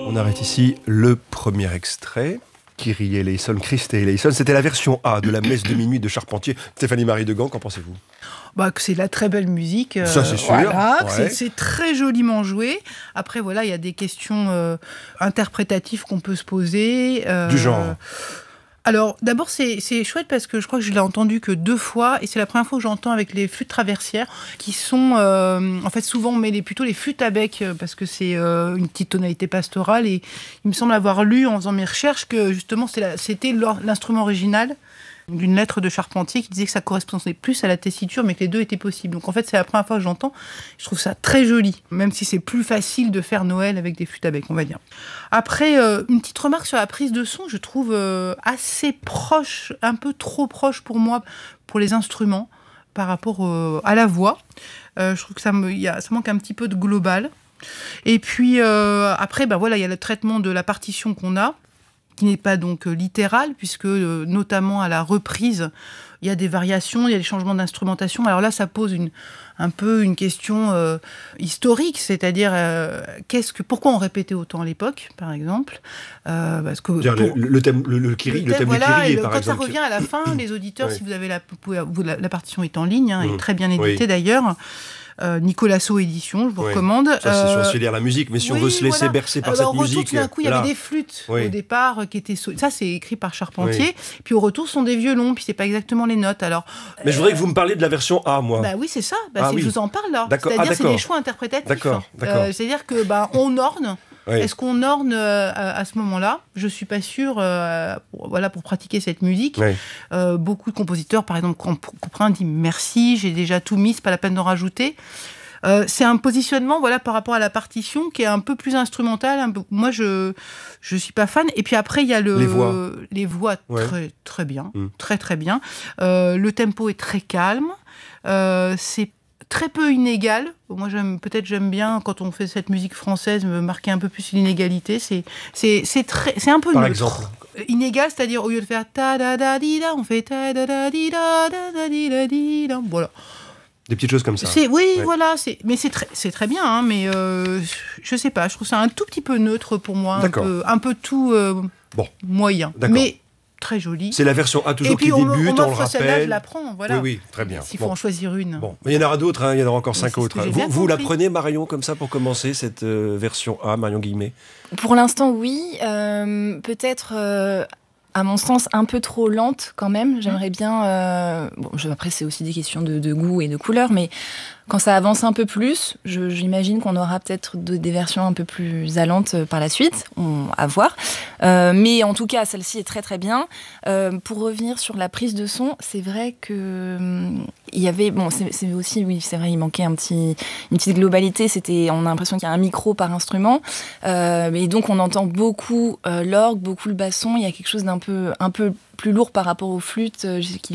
On arrête ici le premier extrait. Kyrie eleison, Christe eleison, c'était la version A de la messe de minuit de Charpentier. Stéphanie-Marie Degan, qu'en pensez-vous ? Que c'est de la très belle musique. Ça, c'est sûr. Voilà, Ouais. c'est très joliment joué. Après, voilà, il y a des questions interprétatives qu'on peut se poser. Du genre. Alors, d'abord, c'est chouette parce que je crois que je l'ai entendu que 2 fois, et c'est la première fois que j'entends avec les flûtes traversières, qui sont, en fait, souvent on met plutôt les flûtes à bec, parce que c'est une petite tonalité pastorale, et il me semble avoir lu en faisant mes recherches que justement c'était l'instrument original d'une lettre de Charpentier qui disait que ça correspondait plus à la tessiture, mais que les deux étaient possibles. Donc en fait, c'est la première fois que j'entends. Je trouve ça très joli, même si c'est plus facile de faire Noël avec des flûtes à bec, on va dire. Après, une petite remarque sur la prise de son, je trouve assez proche, un peu trop proche pour moi, pour les instruments, par rapport à la voix. Je trouve que ça manque un petit peu de global. Et puis après, voilà, il y a le traitement de la partition qu'on a, qui n'est pas donc littéral, puisque notamment à la reprise, il y a des variations, il y a des changements d'instrumentation. Alors là, ça pose un peu une question historique, c'est-à-dire pourquoi on répétait autant à l'époque, par exemple, parce que le thème du Kyrie, par exemple. Quand ça revient à la fin, les auditeurs, si vous avez la partition est en ligne, est très bien éditée d'ailleurs. Nicolasso édition, je vous recommande. Ça, c'est si on se fait lire la musique, mais si on veut se laisser bercer par cette musique... Tout d'un coup, il y avait des flûtes au départ qui étaient... Ça, c'est écrit par Charpentier. Puis au retour, ce sont des violons, puis c'est pas exactement les notes. Alors, mais je voudrais que vous me parliez de la version A, moi. Oui, c'est ça. Je vous en parle, là. D'accord. C'est-à-dire, c'est des choix interprétatifs. D'accord. C'est-à-dire que on orne... Oui. Est-ce qu'on orne à ce moment-là ? Je ne suis pas sûre, pour pratiquer cette musique. Oui. Beaucoup de compositeurs, par exemple, Couperin dit « merci, j'ai déjà tout mis, c'est pas la peine d'en rajouter ». C'est un positionnement par rapport à la partition qui est un peu plus instrumental. Moi, je suis pas fan. Et puis après, il y a les voix très, très bien. Très, très bien. Le tempo est très calme. C'est très peu inégal. Moi, j'aime bien, quand on fait cette musique française, me marquer un peu plus l'inégalité. C'est un peu neutre. Par exemple. Inégal, c'est-à-dire, au lieu de faire ta-da-da-di-da, on fait ta-da-da-di-da-da-da-di-da-di-da. Voilà. Des petites choses comme ça. Voilà. Mais c'est très bien, mais je sais pas, je trouve ça un tout petit peu neutre pour moi. Un peu tout moyen. D'accord. Mais très joli. C'est la version A toujours qui débute, on le rappelle. Celle-là, je la prends, voilà. Oui, très bien. S'il faut en choisir une. Bon, mais il y en aura d'autres, il y en aura encore 5 autres. Vous la prenez, Marion, comme ça, pour commencer cette version A, Marion Guillemé ? Pour l'instant, oui. Peut-être... à mon sens, un peu trop lente quand même. J'aimerais bien... après, c'est aussi des questions de goût et de couleur, mais quand ça avance un peu plus, j'imagine qu'on aura peut-être des versions un peu plus allantes par la suite, à voir. Mais en tout cas, celle-ci est très très bien. Pour revenir sur la prise de son, c'est vrai que il y avait... c'est aussi, oui, c'est vrai, il manquait une petite globalité. On a l'impression qu'il y a un micro par instrument. Et donc, on entend beaucoup l'orgue, beaucoup le basson. Il y a quelque chose d'un un peu plus lourd par rapport aux flûtes qui